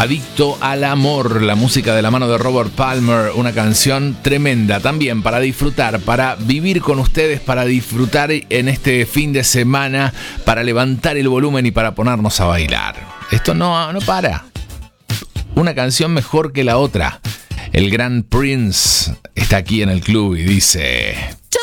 Adicto al amor, la música de la mano de Robert Palmer, una canción tremenda también para disfrutar, para vivir con ustedes, para disfrutar en este fin de semana, para levantar el volumen y para ponernos a bailar. Esto no para. Una canción mejor que la otra. El gran Prince está aquí en el club y dice...